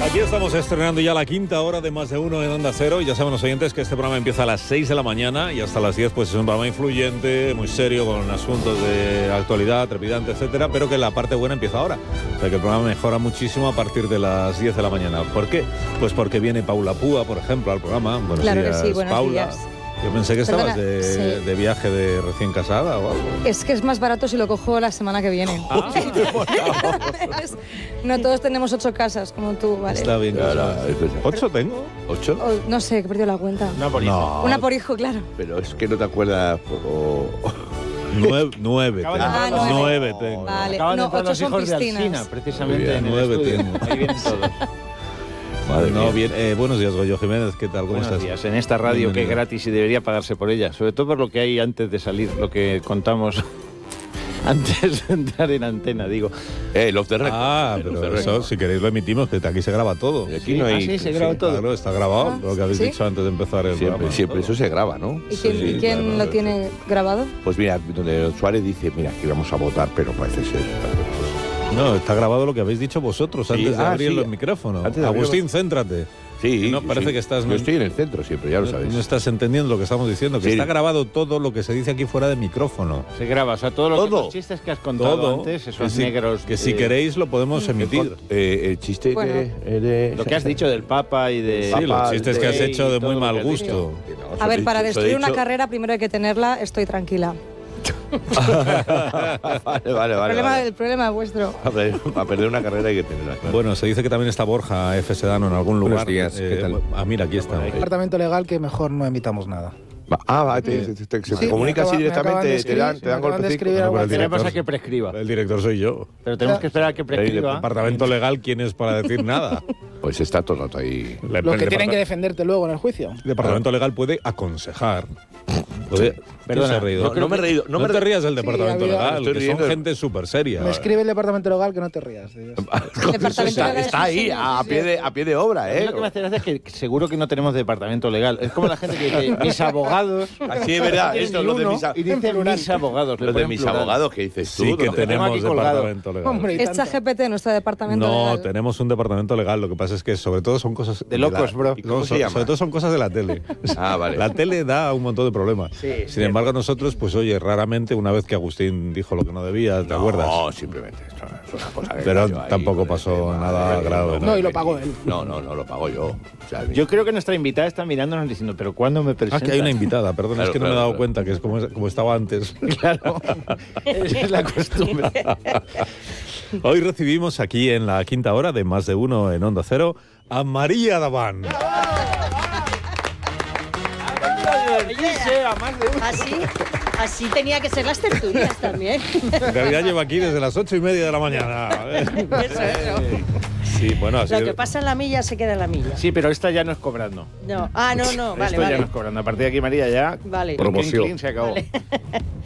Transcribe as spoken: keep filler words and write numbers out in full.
Aquí estamos estrenando ya la quinta hora de Más de Uno en Onda Cero. Y ya saben los oyentes que este programa empieza a las seis de la mañana y hasta las diez pues es un programa influyente, muy serio, con asuntos de actualidad, trepidante, etcétera, pero que la parte buena empieza ahora. O sea que el programa mejora muchísimo a partir de las diez de la mañana. ¿Por qué? Pues porque viene Paula Púa, por ejemplo, al programa. Buenos claro días, que sí, buenos Paula. días. Yo pensé que estabas Perdona, de, sí. de viaje de recién casada o algo. Es que es más barato si lo cojo la semana que viene. Ah, No todos tenemos ocho casas como tú, ¿vale? está bien. Claro, ¿Ocho tengo? ¿Ocho? O, no sé, que he perdido la cuenta. Una por No. Una por hijo, claro. Pero es que no te acuerdas. O... Nueve, nueve Acaban tengo. de entrar los- nueve tengo. Vale, Acaban de no, entrar ocho los son hijos de piscinas. Alsina, precisamente, Muy bien, en el nueve estudio. tengo. Ahí vienen todos. Madre No, mía. bien. Eh, buenos días, Goyo Jiménez. ¿Qué tal? ¿Cómo Buenos estás? días. En esta radio que es Bienvenido. gratis y debería pagarse por ella, sobre todo por lo que hay antes de salir, lo que contamos antes de entrar en antena, digo. Eh, el off the record. Ah, El off pero the eso, record. si queréis lo emitimos, que aquí se graba todo. Y aquí no Ah, hay. sí, se graba todo. Claro, está grabado, Ah, lo que habéis ¿sí? dicho antes de empezar el Siempre, programa. siempre. Eso se graba, ¿no? ¿Y quién, Sí, y quién claro, lo eso. tiene grabado? Pues mira, donde Suárez dice, mira, que íbamos a votar, pero parece ser. No, está grabado lo que habéis dicho vosotros Sí, antes de ah, abrir sí. los micrófonos. Antes de abrir Agustín, los- céntrate. Sí. No, parece sí. que estás- Yo estoy en el centro siempre, ya lo No, sabes. no estás entendiendo lo que estamos diciendo, que Sí. está grabado todo lo que se dice aquí fuera de micrófono. Se graba, o sea, todo lo que, Todo. los chistes que has contado Todo. antes, que esos si, negros. que si eh, queréis lo podemos emitir. Eh, el chiste Bueno. de, eh, de- Lo que has dicho del Papa y de. Sí, los Papá, chistes que has de- hecho de y todo muy lo que mal has dicho. gusto. Que no, eso A ver, he para dicho- eso he destruir una dicho- carrera primero hay que tenerla, estoy tranquila. Vale, vale, el, vale. problema, vale. el problema es vuestro. Para perder, para perder una carrera hay que tenerla. claro. Bueno, se dice que también está Borja F. Sedano en algún Buenos lugar. días, ¿qué tal? Ah, mira, aquí está. Departamento legal que mejor no emitamos nada. Va- Ah, va, te, te- te- se Sí, comunica me así acaba- me acaban de directamente, te dan, escribir, te dan me acaban de golpecitos. escribir Bueno, pero el al Tenemos director- a que prescriba. El director soy yo. Pero tenemos que esperar a que El prescriba. departamento legal, ¿quién es para decir nada? Pues está todo el rato ahí. El Los que tienen departa- que defenderte luego en el juicio. El departamento legal puede aconsejar. Puede, Perdona, ¿quién se ha reído? no- no me he reído, No, no me te re- rías del Sí, departamento ha habido- legal, Estoy que riendo. son gente súper seria. Me escribe el departamento legal que no te rías. Dios. Departamento está, legal es está un ahí, señor, a sí, pie, sí. de, a pie de obra, A mí ¿eh? Lo que me hace gracia es que seguro que no tenemos departamento legal. Es como la gente que dice mis abogados. Así es verdad, Tienen esto, ni lo de uno, mis, a- y dice mis abogados. le lo de ponen mis plural. abogados que dices tú. Sí que ¿dónde? tenemos aquí colgado. departamento legal. Hombre, y Es tanto. ChatGPT nuestro departamento No, legal. tenemos un departamento legal. Lo que pasa es que sobre todo son cosas... De locos, la- bro. ¿Y cómo no, se so- llama? Sobre todo son cosas de la tele. Ah, vale. La tele da un montón de problemas. Sí, Sin sí. embargo, nosotros, pues oye, raramente, una vez que Agustín dijo lo que no debía, ¿te acuerdas? No, simplemente esto es una cosa que Pero cayó ahí tampoco con el pasó tema nada de- grave, No, y lo pagó él. No, no, no, lo pago yo. O sea, Yo creo que nuestra invitada está mirándonos diciendo, pero ¿cuándo me Ah, presentas? que hay una invitada, perdón, Claro, es que no me he claro, dado claro. cuenta, que es como, como estaba antes. Claro, esa es la costumbre. Hoy recibimos aquí en la quinta hora de Más de Uno en Onda Cero a María Daván. Así, así tenía que ser las tertulias también. En realidad lleva aquí desde las ocho y media de la mañana. Eso, eso. Sí, bueno, así Lo que pasa en la milla se queda en la milla. Sí, pero esta ya no es cobrando. No. Ah, no, no, vale, Esto ya vale. no es cobrando. A partir de aquí, María, ya... Vale. clean, clean, se acabó.